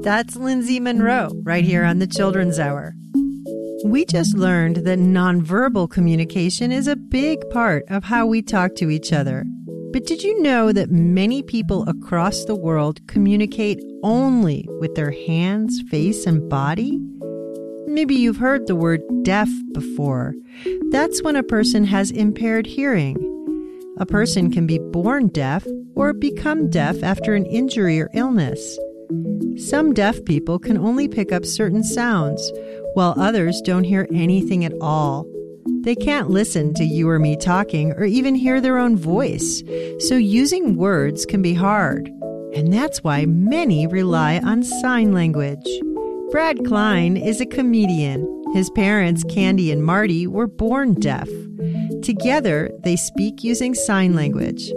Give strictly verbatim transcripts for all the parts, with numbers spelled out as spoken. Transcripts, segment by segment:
That's Lindsay Monroe, right here on the Children's Hour. We just learned that nonverbal communication is a big part of how we talk to each other. But did you know that many people across the world communicate only with their hands, face, and body? Maybe you've heard the word deaf before. That's when a person has impaired hearing. A person can be born deaf or become deaf after an injury or illness. Some deaf people can only pick up certain sounds, while others don't hear anything at all. They can't listen to you or me talking or even hear their own voice, so using words can be hard. And that's why many rely on sign language. Brad Klein is a comedian. His parents, Candy and Marty, were born deaf. Together, they speak using sign language.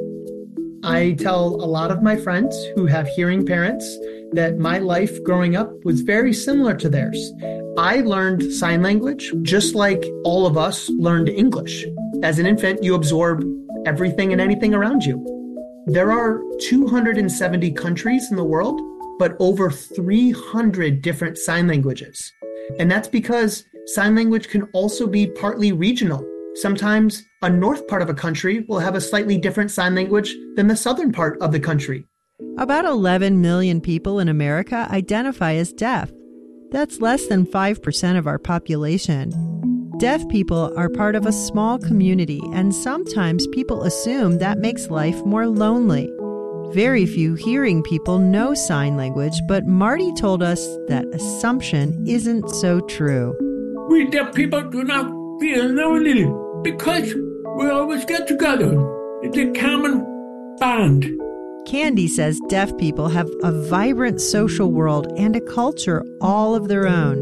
I tell a lot of my friends who have hearing parents that my life growing up was very similar to theirs. I learned sign language just like all of us learned English. As an infant, you absorb everything and anything around you. There are two hundred seventy countries in the world, but over three hundred different sign languages. And that's because sign language can also be partly regional. Sometimes a north part of a country will have a slightly different sign language than the southern part of the country. About eleven million people in America identify as deaf. That's less than five percent of our population. Deaf people are part of a small community, and sometimes people assume that makes life more lonely. Very few hearing people know sign language, but Marty told us that assumption isn't so true. We deaf people do not feel lonely because we always get together. It's a common bond. Candy says deaf people have a vibrant social world and a culture all of their own.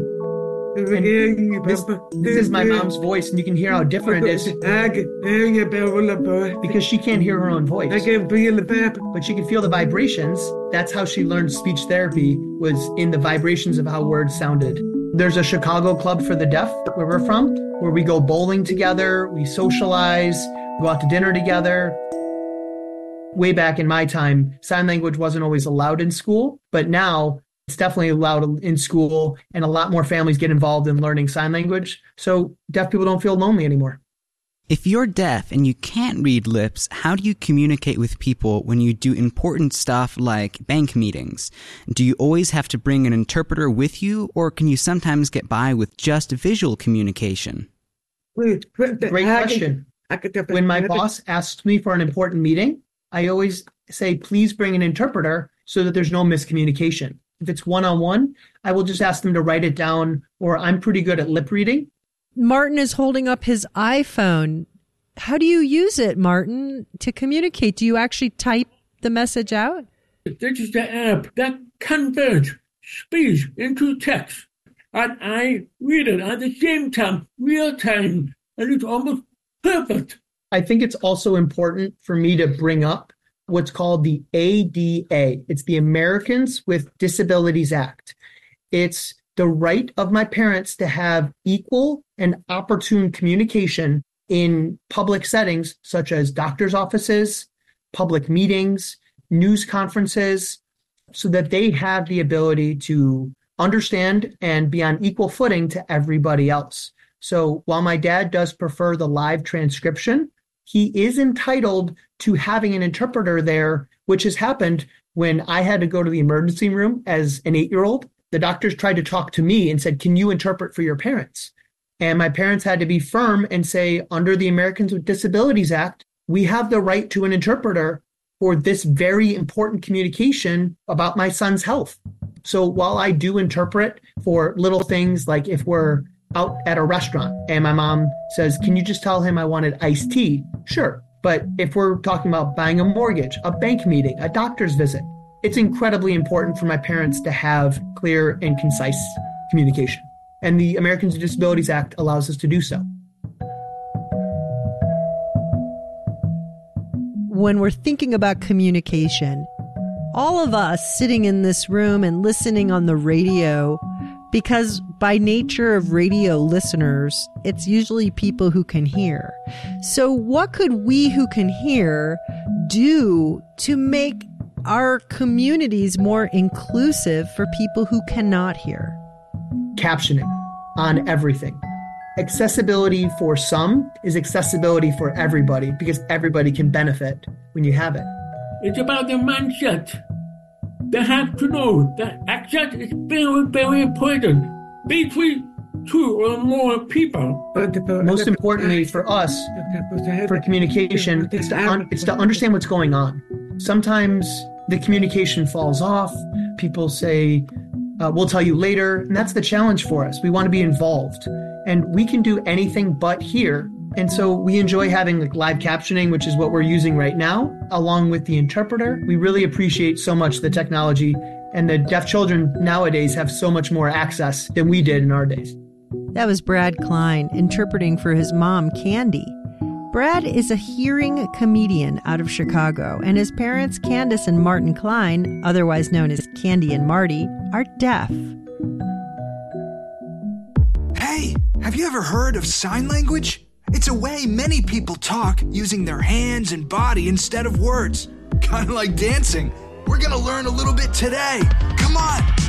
This, this is my mom's voice, and you can hear how different it is because she can't hear her own voice. But she can feel the vibrations. That's how she learned speech therapy, was in the vibrations of how words sounded. There's a Chicago Club for the Deaf, where we're from, where we go bowling together, we socialize, go out to dinner together. Way back in my time, sign language wasn't always allowed in school, but now it's definitely allowed in school, and a lot more families get involved in learning sign language, so deaf people don't feel lonely anymore. If you're deaf and you can't read lips, how do you communicate with people when you do important stuff like bank meetings? Do you always have to bring an interpreter with you, or can you sometimes get by with just visual communication? Great question. When my boss asks me for an important meeting, I always say, please bring an interpreter so that there's no miscommunication. If it's one-on-one, I will just ask them to write it down, or I'm pretty good at lip reading. Martin is holding up his iPhone. How do you use it, Martin, to communicate? Do you actually type the message out? This is the app that converts speech into text. And I read it at the same time, real time, and it's almost perfect. I think it's also important for me to bring up what's called the A D A. It's the Americans with Disabilities Act. It's the right of my parents to have equal and opportune communication in public settings, such as doctor's offices, public meetings, news conferences, so that they have the ability to understand and be on equal footing to everybody else. So while my dad does prefer the live transcription, he is entitled to having an interpreter there, which has happened when I had to go to the emergency room as an eight-year-old. The doctors tried to talk to me and said, can you interpret for your parents? And my parents had to be firm and say, under the Americans with Disabilities Act, we have the right to an interpreter for this very important communication about my son's health. So while I do interpret for little things, like if we're out at a restaurant and my mom says, can you just tell him I wanted iced tea? Sure. But if we're talking about buying a mortgage, a bank meeting, a doctor's visit, it's incredibly important for my parents to have clear and concise communication. And the Americans with Disabilities Act allows us to do so. When we're thinking about communication, all of us sitting in this room and listening on the radio, because by nature of radio listeners, it's usually people who can hear. So what could we who can hear do to make are communities more inclusive for people who cannot hear? Captioning on everything. Accessibility for some is accessibility for everybody because everybody can benefit when you have it. It's about the mindset. They have to know that access is very, very important between two or more people. Most importantly for us, for communication, it's to, un- it's to understand what's going on. Sometimes the communication falls off. People say, uh, we'll tell you later. And that's the challenge for us. We want to be involved. And we can do anything but hear. And so we enjoy having like live captioning, which is what we're using right now, along with the interpreter. We really appreciate so much the technology, and the deaf children nowadays have so much more access than we did in our days. That was Brad Klein interpreting for his mom, Candy. Brad is a hearing comedian out of Chicago, and his parents, Candace and Martin Klein, otherwise known as Candy and Marty, are deaf. Hey, have you ever heard of sign language? It's a way many people talk using their hands and body instead of words. Kind of like dancing. We're going to learn a little bit today. Come on.